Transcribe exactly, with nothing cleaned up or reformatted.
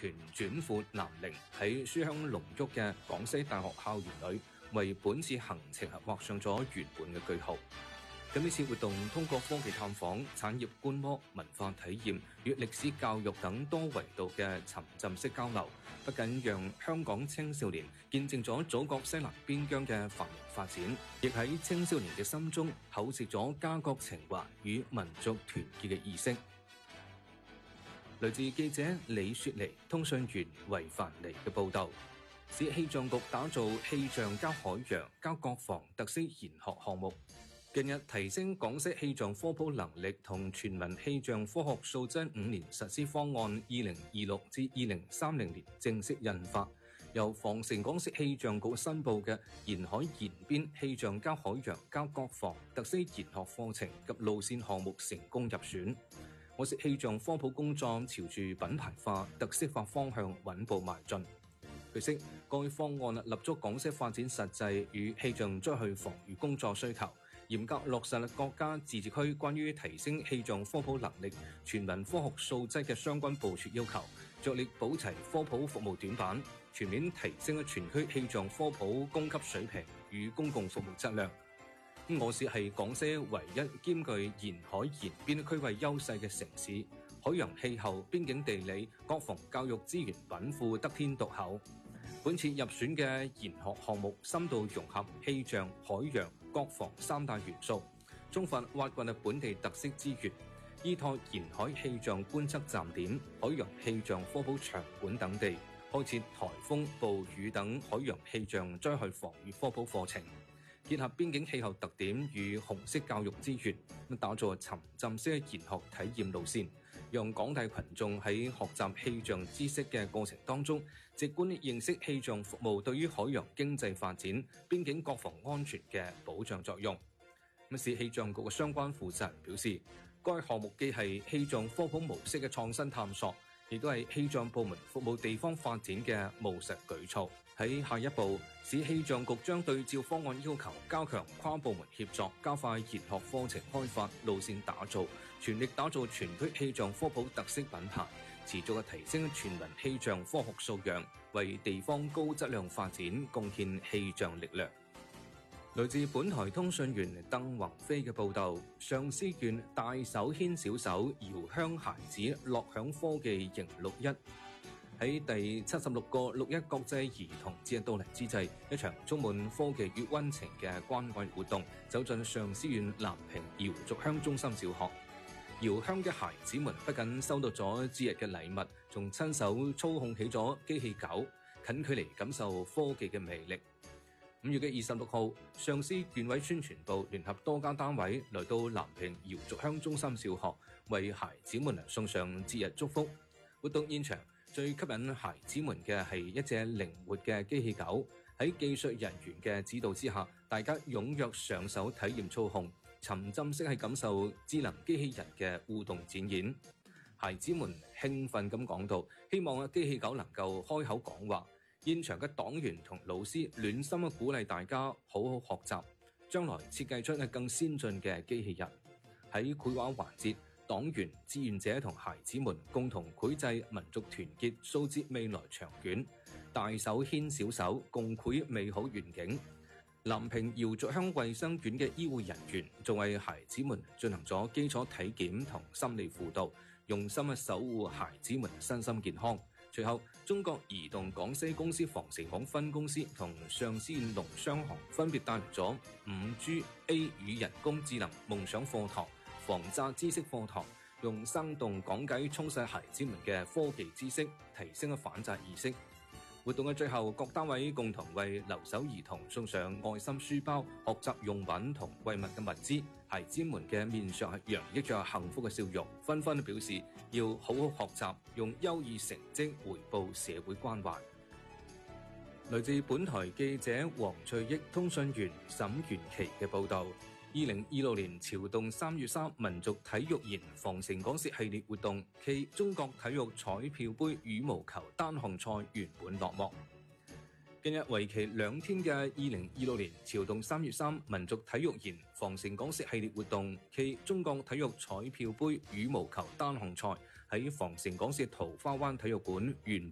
團轉赴南寧，喺書香濃郁嘅廣西大學校園裏，為本次行程畫上咗圓滿嘅句號。咁呢次活動通過科技探訪、產業觀摩、文化體驗與歷史教育等多維度嘅沉浸式交流，不僅讓香港青少年見證咗祖國西南邊疆嘅繁榮發展，亦喺青少年嘅心中厚植咗家國情懷與民族團結嘅意識。來自記者李雪妮、通訊員維凡妮嘅報導，市氣象局打造氣象加海洋加國防特色研學項目。近日提升廣西氣象科普能力同全民氣象科學素質五年實施方案二零二六至二零三零年正式印發，由防城廣市氣象局申報嘅沿海延邊氣象加海洋加國防特色研學課程及路線項目成功入選。我市氣象科普工作朝住品牌化、特色化方向穩步邁進。據悉，該方案立足廣西發展實際與氣象災害防禦工作需求，嚴格落實國家自治區關於提升氣象科普能力、全民科學素質嘅相關部署要求，着力補齊科普服務短板，全面提升全區氣象科普供給水平與公共服務質量。我市係廣西唯一兼具沿海延邊區域優勢嘅城市，海洋氣候、邊境地理、國防教育資源稟賦得天獨厚。本次入選嘅研學項目深度融合氣象、海洋、國防三大元素，充分挖掘本地特色資源，依託沿海氣象觀測站點、海洋氣象科普場館等地，開設颱風、暴雨等海洋氣象災害防禦科普課程，結合邊境氣候特點與紅色教育資源，打造沉浸式研學體驗路線，讓廣大群眾喺學習氣象知識嘅過程當中，直觀認識氣象服務對於海洋經濟發展、邊境國防安全嘅保障作用。市氣象局嘅相關負責人表示，該項目既係氣象科普模式嘅創新探索，亦都係氣象部門服務地方發展嘅務實舉措。喺下一步，市氣象局將對照方案要求，加強跨部門協作，加快研學課程開發、路線打造，全力打造全區氣象科普特色品牌，持續嘅提升全民氣象科學素養，為地方高質量發展貢獻氣象力量。來自本台通訊員鄧宏飛嘅報導，上思縣大手牽小手，遙鄉孩子樂享科技迎六一。喺第七十六個六一國際兒童節到嚟之際，一場充滿科技與溫情嘅關愛活動走進上思縣南平瑤族鄉中心小學。瑤鄉嘅孩子們不僅收到咗節日嘅禮物，仲親手操控起咗機器狗，近距離感受科技嘅魅力。五月嘅二十六號，上思縣委宣傳部聯合多家單位來到南平瑤族鄉中心小學，為孩子們送上節日祝福。活動現場最吸引孩子們嘅係一隻靈活嘅機器狗，喺技術人員嘅指導之下，大家踴躍上手體驗操控，沉浸式係感受智能機器人嘅互動展演。孩子們興奮咁講到，希望機器狗能夠開口講話。現場嘅黨員同老師暖心嘅鼓勵大家好好學習，將來設計出更先進嘅機器人。喺繪畫環節，黨員、志願者同孩子們共同繪製民族團結、數字未來長卷，大手牽小手，共繪美好願景。南平瑤族鄉衛生院嘅醫護人員仲為孩子們進行咗基礎體檢同心理輔導，用心嘅守護孩子們身心健康。隨後，中國移動廣西公司防城廣分公司同上思縣農商行分別帶來咗五 G A 與人工智能夢想課堂、防詐知識課堂，用生動講解充實孩子們嘅科技知識，提升咗反詐意識。活動嘅最後，各單位共同為留守兒童送上愛心書包、學習用品同慰問嘅物資，孩子們嘅面上係洋溢着幸福嘅笑容，紛紛表示要好好學習，用優異成績回報社會關懷。來自本台記者黃翠益、通訊員沈元琪嘅報導。二零二六年潮動三月三民族體育營防城廣市系列活動暨中國體育彩票杯羽毛球單項賽圓滿落幕。近日為期兩天嘅二零二六年潮動三月三民族體育營防城廣市系列活動暨中國體育彩票杯羽毛球單項賽喺防城廣市桃花灣體育館圓